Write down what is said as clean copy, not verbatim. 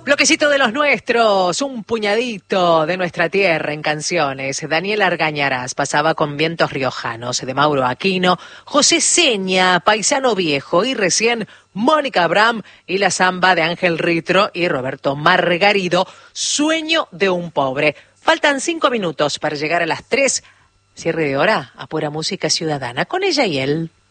Bloquecito de los nuestros, un puñadito de nuestra tierra en canciones. Daniel Argañarás pasaba con Vientos Riojanos de Mauro Aquino, José Seña, Paisano Viejo y recién Mónica Abraham y la samba de Ángel Ritro y Roberto Margarido, Sueño de un pobre. Faltan 5 minutos para llegar a las 3. Cierre de hora a Pura Música Ciudadana con ella y él.